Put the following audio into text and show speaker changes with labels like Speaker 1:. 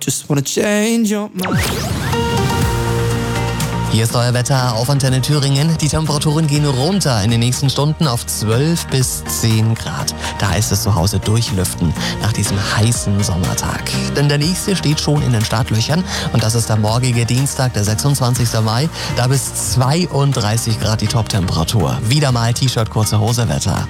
Speaker 1: just wanna change your mind.
Speaker 2: Hier ist euer Wetter auf Antenne Thüringen. Die Temperaturen gehen runter in den nächsten Stunden auf 12 bis 10 Grad. Da ist es zu Hause durchlüften nach diesem heißen Sommertag. Denn der nächste steht schon in den Startlöchern und das ist der morgige Dienstag, der 26. Mai. Da bis 32 Grad die Toptemperatur. Wieder mal T-Shirt, kurze Hose Wetter.